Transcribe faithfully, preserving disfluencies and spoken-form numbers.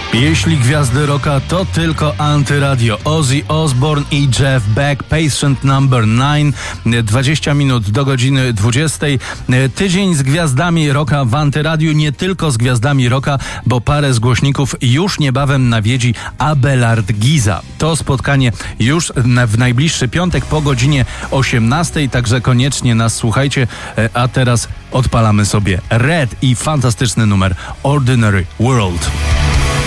Jeśli gwiazdy rocka, to tylko Antyradio. Ozzy Osbourne i Jeff Beck, Patient Number nine, dwadzieścia minut do godziny dwudziestej. Tydzień z gwiazdami rocka w Antyradiu, nie tylko z gwiazdami rocka, bo parę z głośników już niebawem nawiedzi Abelard Giza. To spotkanie już w najbliższy piątek po godzinie osiemnastej, także koniecznie nas słuchajcie. A teraz odpalamy sobie Red i fantastyczny numer Ordinary World.